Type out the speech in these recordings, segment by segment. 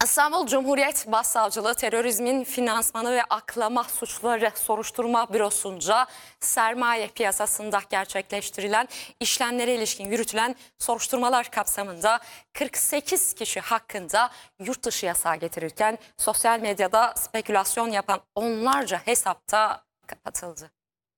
İstanbul Cumhuriyet Başsavcılığı Terörizmin Finansmanı ve Aklama Suçları Soruşturma Bürosu'nca sermaye piyasasında gerçekleştirilen işlemlere ilişkin yürütülen soruşturmalar kapsamında 48 kişi hakkında yurt dışı yasağı getirirken sosyal medyada spekülasyon yapan onlarca hesapta kapatıldı.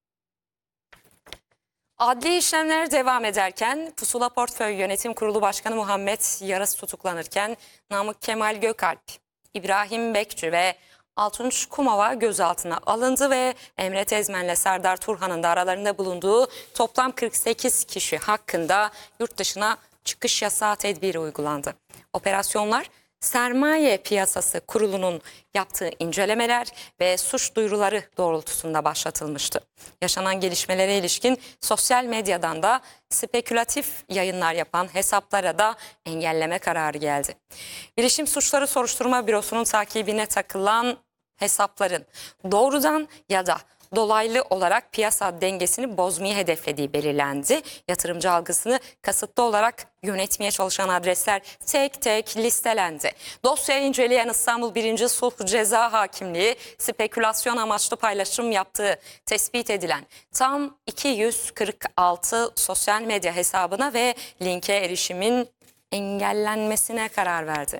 Adli işlemler devam ederken Pusula Portföy Yönetim Kurulu Başkanı Muhammed Yarız tutuklanırken Namık Kemal Gökalp, İbrahim Bekçi ve Altunç Kumova gözaltına alındı ve Emre Tezmen ile Serdar Turhan'ın da aralarında bulunduğu toplam 48 kişi hakkında yurt dışına çıkış yasağı tedbiri uygulandı. Operasyonlar Sermaye Piyasası Kurulu'nun yaptığı incelemeler ve suç duyuruları doğrultusunda başlatılmıştı. Yaşanan gelişmelere ilişkin sosyal medyadan da spekülatif yayınlar yapan hesaplara da engelleme kararı geldi. Bilişim Suçları Soruşturma Bürosu'nun takibine takılan hesapların doğrudan ya da dolaylı olarak piyasa dengesini bozmayı hedeflediği belirlendi. Yatırımcı algısını kasıtlı olarak yönetmeye çalışan adresler tek tek listelendi. Dosyayı inceleyen İstanbul 1. Sulh Ceza Hakimliği spekülasyon amaçlı paylaşım yaptığı tespit edilen tam 246 sosyal medya hesabına ve linke erişimin engellenmesine karar verdi.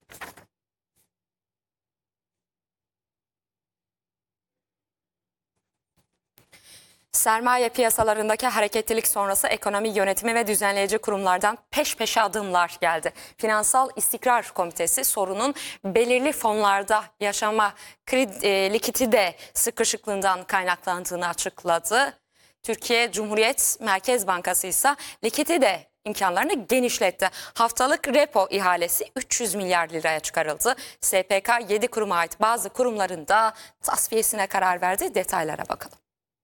Sermaye piyasalarındaki hareketlilik sonrası ekonomi yönetimi ve düzenleyici kurumlardan peş peşe adımlar geldi. Finansal İstikrar Komitesi sorunun belirli fonlarda yaşama likidite sıkışıklığından kaynaklandığını açıkladı. Türkiye Cumhuriyet Merkez Bankası ise likidite imkanlarını genişletti. Haftalık repo ihalesi 300 milyar liraya çıkarıldı. SPK 7 kuruma ait bazı kurumların da tasfiyesine karar verdi. Detaylara bakalım.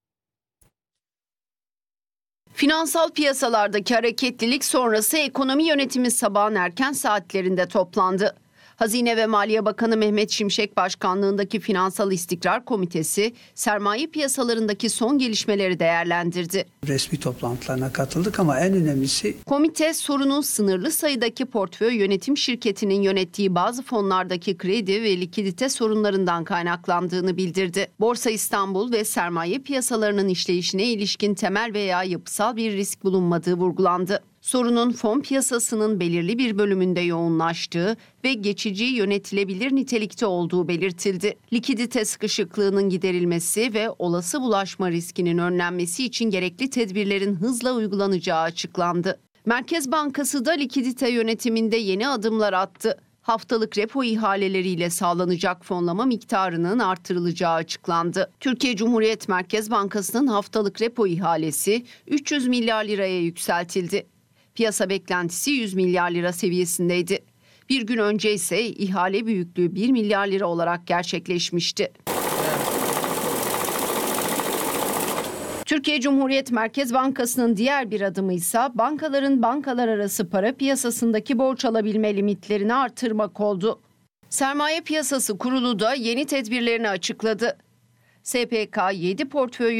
Finansal piyasalardaki hareketlilik sonrası ekonomi yönetimi sabahın erken saatlerinde toplandı. Hazine ve Maliye Bakanı Mehmet Şimşek başkanlığındaki Finansal İstikrar Komitesi sermaye piyasalarındaki son gelişmeleri değerlendirdi. Resmi toplantılarına katıldık ama en önemlisi... Komite sorunun sınırlı sayıdaki portföy yönetim şirketinin yönettiği bazı fonlardaki kredi ve likidite sorunlarından kaynaklandığını bildirdi. Borsa İstanbul ve sermaye piyasalarının işleyişine ilişkin temel veya yapısal bir risk bulunmadığı vurgulandı. Sorunun fon piyasasının belirli bir bölümünde yoğunlaştığı ve geçici yönetilebilir nitelikte olduğu belirtildi. Likidite sıkışıklığının giderilmesi ve olası bulaşma riskinin önlenmesi için gerekli tedbirlerin hızla uygulanacağı açıklandı. Merkez Bankası da likidite yönetiminde yeni adımlar attı. Haftalık repo ihaleleriyle sağlanacak fonlama miktarının artırılacağı açıklandı. Türkiye Cumhuriyet Merkez Bankası'nın haftalık repo ihalesi 300 milyar liraya yükseltildi. Piyasa beklentisi 100 milyar lira seviyesindeydi. Bir gün önce ise ihale büyüklüğü 1 milyar lira olarak gerçekleşmişti. Türkiye Cumhuriyet Merkez Bankası'nın diğer bir adımı ise bankaların bankalar arası para piyasasındaki borç alabilme limitlerini artırmak oldu. Sermaye Piyasası Kurulu da yeni tedbirlerini açıkladı. SPK 7 portföy